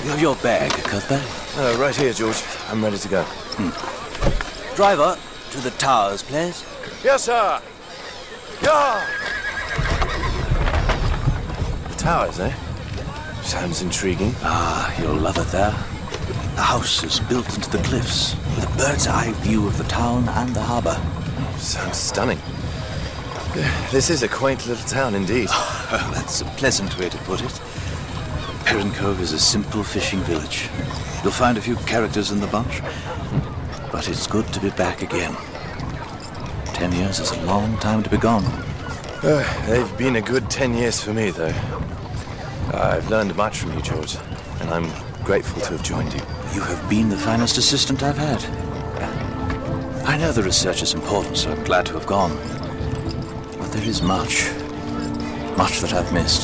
You have your bag, Cuthbert? Right here, George. I'm ready to go. Driver, to the Towers, please. Yes, sir. Yeah. The Towers, eh? Sounds intriguing. You'll love it there. The house is built into the cliffs, with a bird's-eye view of the town and the harbour. Sounds stunning. This is a quaint little town indeed. Well, that's a pleasant way to put it. Perrin Cove is a simple fishing village. You'll find a few characters in the bunch, but it's good to be back again. 10 years is a long time to be gone. They've been a good 10 years for me, though. I've learned much from you, George, and I'm grateful to have joined you. You have been the finest assistant I've had. I know the research is important, so I'm glad to have gone. But there is much that I've missed.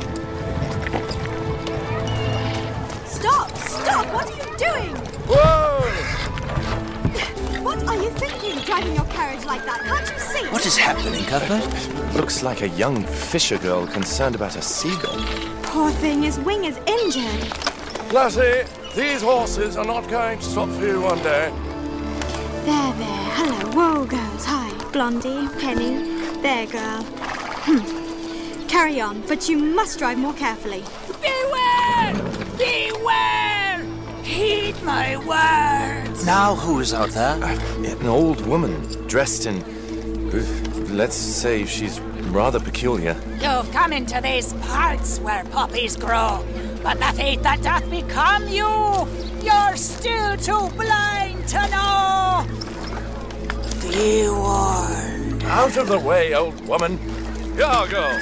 Stop! What are you doing? Whoa! What are you thinking, driving your carriage like that? Can't you see? What is happening, Cuthbert? Looks like a young fisher girl concerned about a seagull. Poor thing, his wing is injured. Lassie, these horses are not going to stop for you one day. There. Hello, whoa, girls. Hi, Blondie, Penny. There, girl. Carry on, but you must drive more carefully. Beware! Beware! Heed my words! Now who is out there? An old woman dressed in... let's say she's rather peculiar. You've come into these parts where poppies grow, but the fate that doth become you, you're still too blind to know. Be warned. Out of the way, old woman. Yeah, girls.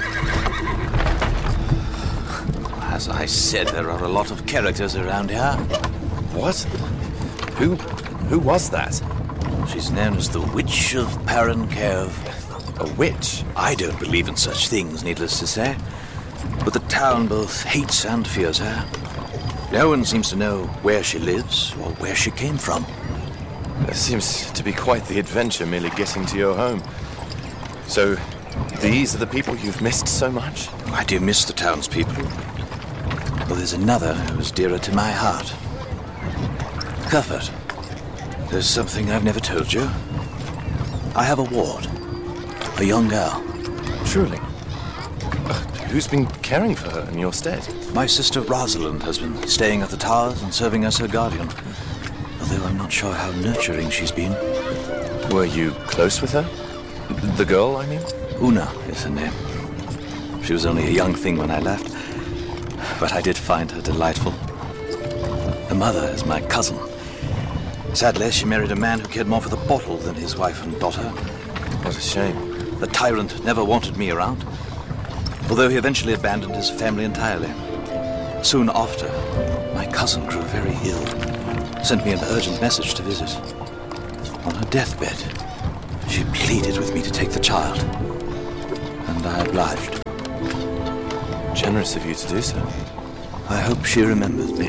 As I said, there are a lot of characters around here. What? Who was that? She's known as the Witch of Perrin Cove. A witch? I don't believe in such things, needless to say. But the town both hates and fears her. No one seems to know where she lives or where she came from. It seems to be quite the adventure, merely getting to your home. So, these are the people you've missed so much? I do miss the townspeople. But there's another who is dearer to my heart. Cuthbert, there's something I've never told you. I have a ward. A young girl. Truly? Who's been caring for her in your stead? My sister Rosalind has been staying at the Towers and serving as her guardian. Although I'm not sure how nurturing she's been. Were you close with her? The girl, I mean? Una is her name. She was only a young thing when I left, but I did find her delightful. Her mother is my cousin. Sadly, she married a man who cared more for the bottle than his wife and daughter. What a shame. The tyrant never wanted me around, although he eventually abandoned his family entirely. Soon after, my cousin grew very ill, sent me an urgent message to visit. On her deathbed, she pleaded with me to take the child, and I obliged. Generous of you to do so. I hope she remembers me.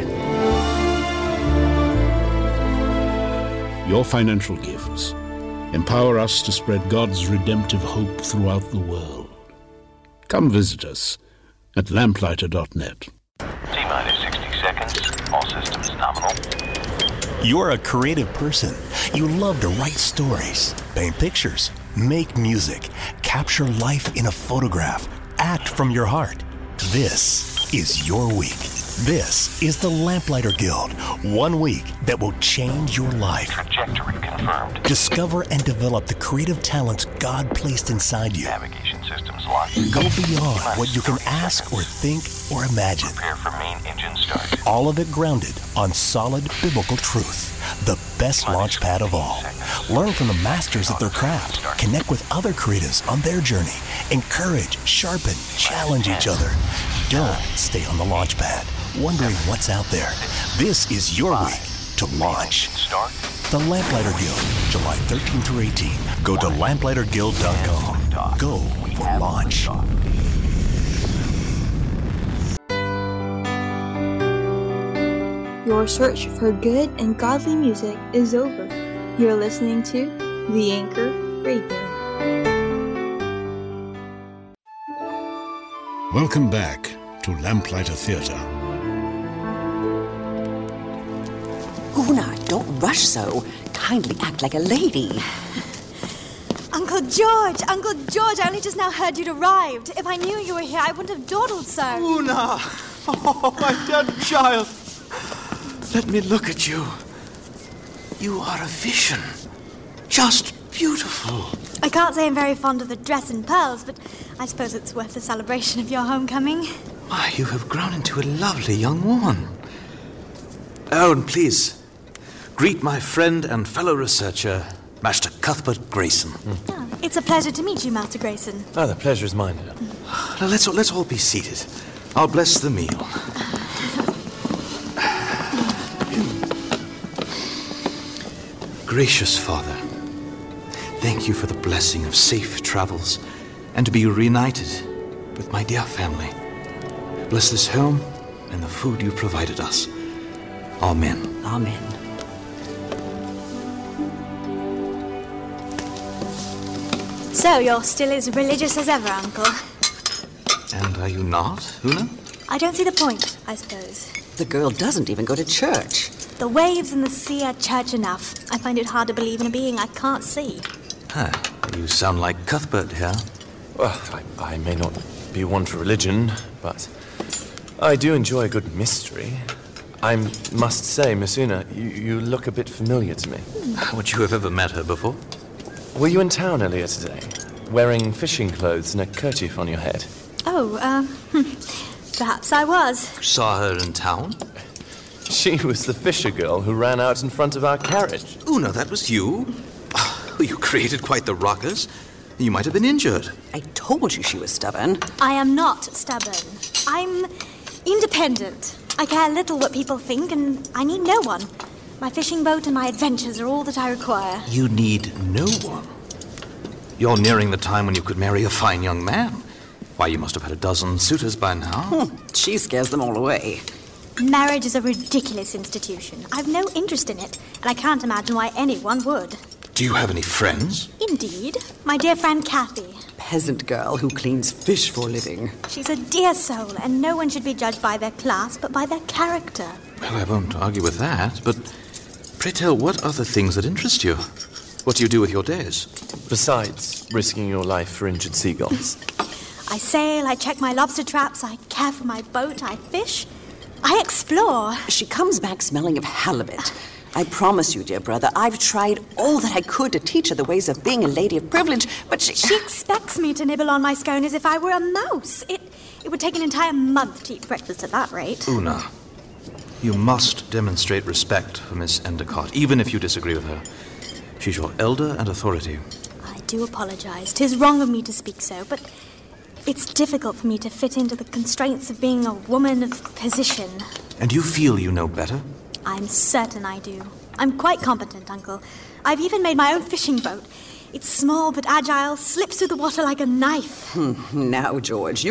Your financial gifts empower us to spread God's redemptive hope throughout the world. Come visit us at lamplighter.net. T-minus 60 seconds. All systems nominal. You're a creative person. You love to write stories, paint pictures, make music, capture life in a photograph, act from your heart. This is your week. This is the Lamplighter Guild. 1 week that will change your life. Trajectory confirmed. Discover and develop the creative talents God placed inside you. Navigation systems locked. Go beyond what you can ask or think or imagine. Prepare for main engine start. All of it grounded on solid biblical truth. The best launch pad of all. Learn from the masters of their craft. Connect with other creatives on their journey. Encourage, sharpen, challenge each other. Don't stay on the launch pad, wondering what's out there. This is your week to launch. The Lamplighter Guild, July 13 through 18. Go to lamplighterguild.com. Go for launch. Your search for good and godly music is over. You're listening to The Anchor Radio. Welcome back to Lamplighter Theatre. Una, don't rush so. Kindly act like a lady. Uncle George, I only just now heard you'd arrived. If I knew you were here, I wouldn't have dawdled so. Una! Oh, my dear child. Let me look at you. You are a vision. Just beautiful. I can't say I'm very fond of the dress and pearls, but I suppose it's worth the celebration of your homecoming. Why, you have grown into a lovely young woman. Oh, and please, greet my friend and fellow researcher, Master Cuthbert Grayson. Oh, it's a pleasure to meet you, Master Grayson. Oh, the pleasure is mine. Now, let's all be seated. I'll bless the meal. Gracious Father, thank you for the blessing of safe travels and to be reunited with my dear family. Bless this home and the food you provided us. Amen. Amen. So, you're still as religious as ever, Uncle? And are you not, Una? I don't see the point, I suppose. The girl doesn't even go to church. The waves and the sea are church enough. I find it hard to believe in a being I can't see. You sound like Cuthbert here. Well, I may not be one for religion, but I do enjoy a good mystery. I must say, Miss Una, you look a bit familiar to me. Would you have ever met her before? Were you in town earlier today, wearing fishing clothes and a kerchief on your head? Oh, perhaps I was. Saw her in town? She was the fisher girl who ran out in front of our carriage. Una, that was you? Oh, you created quite the ruckus. You might have been injured. I told you she was stubborn. I am not stubborn. I'm independent. I care little what people think, and I need no one. My fishing boat and my adventures are all that I require. You need no one? You're nearing the time when you could marry a fine young man. Why, you must have had a dozen suitors by now. She scares them all away. Marriage is a ridiculous institution. I've no interest in it, and I can't imagine why anyone would. Do you have any friends? Indeed. My dear friend Kathy. Peasant girl who cleans fish for a living. She's a dear soul, and no one should be judged by their class, but by their character. Well, I won't argue with that, but pray tell, what are the things that interest you? What do you do with your days? Besides risking your life for injured seagulls. I sail, I check my lobster traps, I care for my boat, I fish, I explore. She comes back smelling of halibut. I promise you, dear brother, I've tried all that I could to teach her the ways of being a lady of privilege, but she expects me to nibble on my scone as if I were a mouse. It would take an entire month to eat breakfast at that rate. Una, you must demonstrate respect for Miss Endicott, even if you disagree with her. She's your elder and authority. I do apologize. 'Tis wrong of me to speak so, but it's difficult for me to fit into the constraints of being a woman of position. And you feel you know better? I'm certain I do. I'm quite competent, Uncle. I've even made my own fishing boat. It's small but agile, slips through the water like a knife. Now, George,